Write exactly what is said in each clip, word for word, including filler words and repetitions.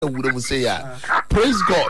would say, yeah. Praise God.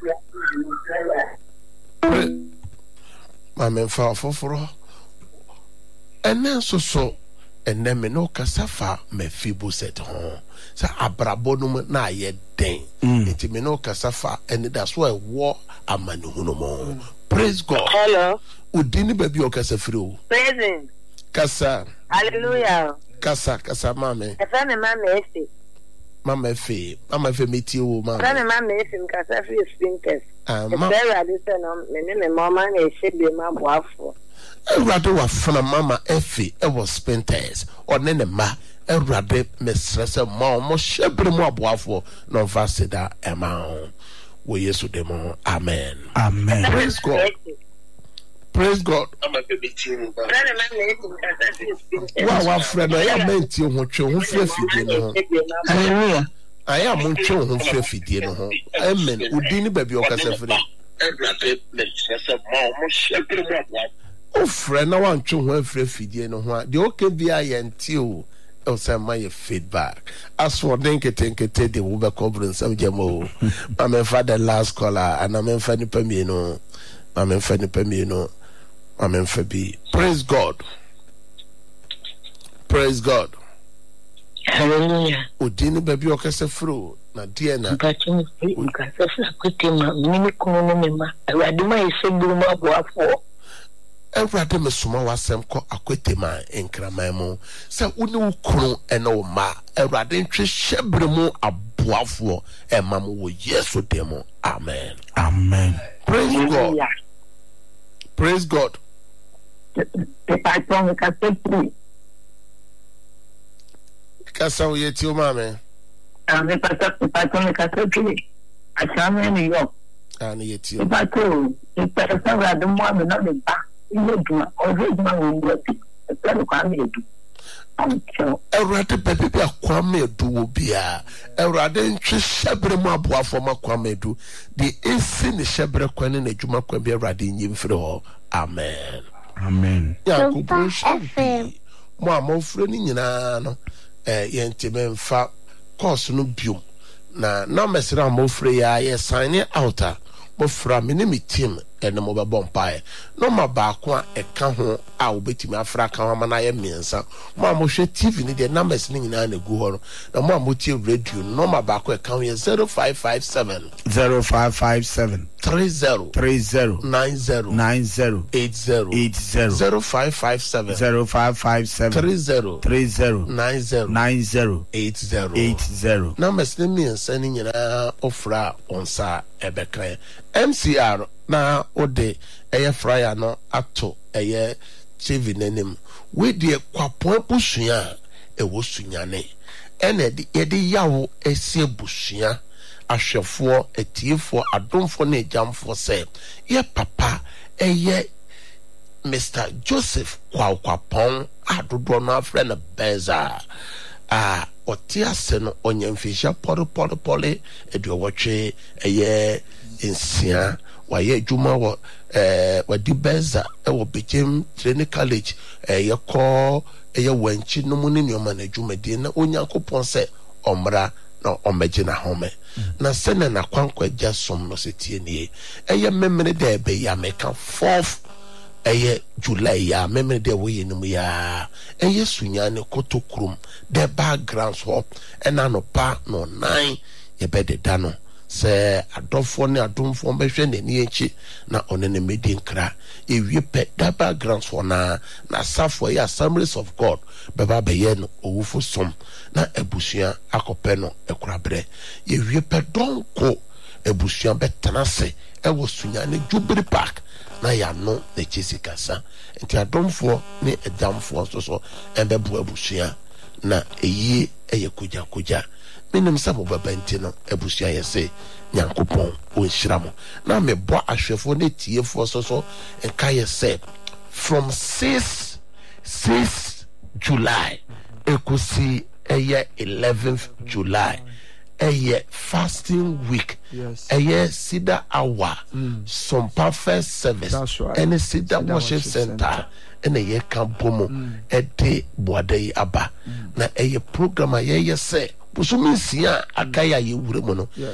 My man, for for and then so so, and then me no kasafa me fibu set home. Sa abrabonum na ye den. Iti me no kasafa, and that's why war a man who no more. Praise God. Hello. Udini baby o kasafru. Praising. Kasa. Hallelujah. Kasa kasa mame. I found a man Messi. Mama fe, mama fe meet you, mama. I found a man Messi in Casafi Sprinters. Um, it's very addition on my name and mama and she be my wife. Erade wa fana mama efi e was Sprinters or nene ma erade mesrese ma mo shebre mo aboafo no vasida ema wo Yesu demo. Amen. Amen. Praise God. Praise God. I'm a baby too. Wow, wow, friend, I am meant to watch you free feeding. Hallelujah. I am on show who free feeding. Amen. Udini baby or Casafri. Oh, friend, I want you who free feeding. The okay be I until or some my feedback. As for Dinky Tinky Teddy, we were covering some jamo. I'm a father last caller, and I'm in Fanny Pemino. I'm in Fanny Pemino. Amen. Fabi. Praise God. Praise God. Hallelujah. Udini baby okase fru na die na. Nkachini nkasasa kutima mimi kuno mema. Awadima iseburu maboafo. Ewrade mesoma wasem ko akwetema enkraman mu. Se uni ukunu ene wo ma. Ewrade ntwe hyebre mu aboafo ema mu wo Yesu demo. Amen. Amen. Praise God. Praise God. Kasa wo yeti o mame. Ame pata pata me kasa kile. Achame New York. Ani yeti o. Pato, e pata sa do mo ame na le ba. Ile duma, o je duma wo wo ti. E pata ko ame edu. Amcho. Ewrade baby bi akwame edu wo bia. Ewrade ntwe hyebre mu aboafo makwame edu. The esi ne hyebre kwane na adwuma kwa bi ewrade nyimfire ho. Amen. Amen. Ya kubu shafi. Mo amofre ni nyina no eh yentime mfa course no biom na na mesra amofre ya ye sign out a mo fra me ne me team ene mo be bompae no ma ba ko a eka ho a obetimi afra ka ho ma na ye miensa mo amohwe T V ni de numbers ni nyina na gu ho no na mo amotie radio no ma ba ko eka ho ye zero five five seven zero five five seven three zero three zero nine zero nine zero eight zero eight zero zero five five seven zero five five seven three zero three zero nine zero nine zero eight zero eight zero. numbers ni miensa ni nyina ofra onsa ebekran M C R na ode eye fryer no ato eye T V nanim we de kwapon busua e wo sunyane ene de yede yawo ese busua ahwefo etiefo adomfo na ejamfo se ye papa eye Mister Joseph Kwakwapon adodo no afre na Benza ah otiase no onyamfisha poro poro pole eduwotwe eye insia waye adwuma wo eh wadi Benza e wo Bejem Training College eh yekọ eye wanchi no mu ne nyoma na adwuma die na onyankopon se omra na omegina home na sene na kwankwa jasom no setie nie eye memene de be ya meka fourth eye July ya memene de wo yenum ya eye sunyane kotokrum the backgrounds ho ena no pa no nine ye be de dano se adofo ne adomfo behwe ne ni echi na one ne medi nkra ewie pe the backgrounds ho na na safo ya Assemblies of God beba be ye no owufo som na ebusua akope no ekurabre ewie pe donko ebusua betanase ewo sunyane Jubilee Park na ya no na chesikasa enti adomfo ne edamfo so so embebu ebusua na eyi eye kuja kuja minim sabo baba enti no ebusua yese nyankopon onhyiramo na mebo ahwefo ne tiefo so so enka yese from six July ekosi eye eleventh July eye fasting week yes. Eye Sida hour mm. some perfect service right. And Sida worship center and eye kampomo mm. ede boade aba mm. na eye program eye say bosome nsia a aka yɛ a yɛwura mu no